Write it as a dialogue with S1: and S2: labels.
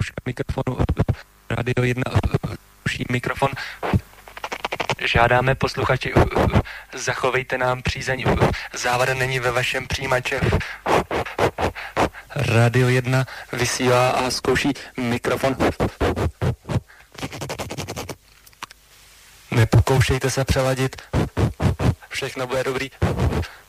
S1: zkouška mikrofonu. Radio 1 zkouší mikrofon. Žádáme posluchači, zachovejte nám přízeň, závada není ve vašem přijímači. Radio 1 vysílá a zkouší mikrofon. Nepokoušejte se přeladit, všechno bude dobrý.